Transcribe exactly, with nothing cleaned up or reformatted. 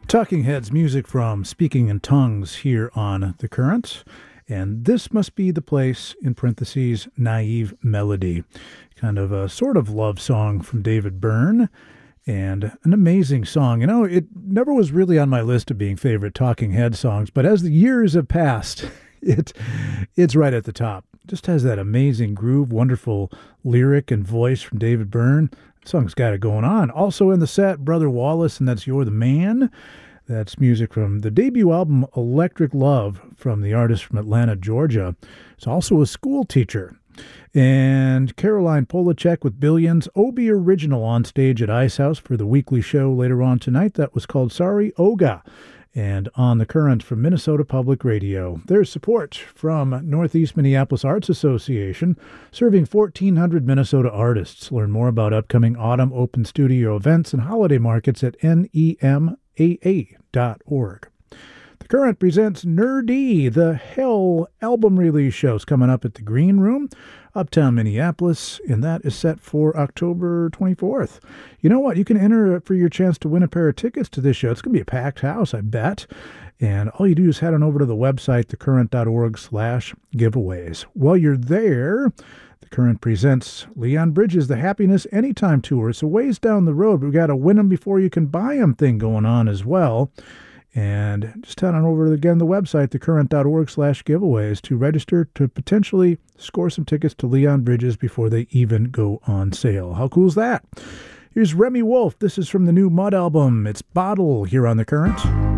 Talking Heads music from Speaking in Tongues here on The Current. And This Must Be the Place, in parentheses, Naive Melody. Kind of a sort of love song from David Byrne. And an amazing song. You know, it never was really on my list of being favorite Talking Head songs, but as the years have passed, it it's right at the top. Just has that amazing groove, wonderful lyric and voice from David Byrne. The song's got it going on. Also in the set, Brother Wallace, and that's You're the Man. That's music from the debut album Electric Love from the artist from Atlanta, Georgia. It's also a school teacher. And Caroline Polachek with Billions, Obi Original on stage at Ice House for the weekly show later on tonight. That was called Sorry Oga. And On the Current from Minnesota Public Radio. There's support from Northeast Minneapolis Arts Association, serving fourteen hundred Minnesota artists. Learn more about upcoming autumn open studio events and holiday markets at N E M A A dot org. The Current presents Nerdy, the Hell album release shows coming up at the Green Room, uptown Minneapolis, and that is set for October twenty-fourth. You know what? You can enter for your chance to win a pair of tickets to this show. It's going to be a packed house, I bet. And all you do is head on over to the website, thecurrent.org slash giveaways. While you're there, The Current presents Leon Bridges' The Happiness Anytime Tour. It's a ways down the road, but we've got a win them before you can buy them thing going on as well. And just head on over to, again, the website, thecurrent.org slash giveaways, to register to potentially score some tickets to Leon Bridges before they even go on sale. How cool is that? Here's Remy Wolf. This is from the new Mud album. It's Bottle here on The Current.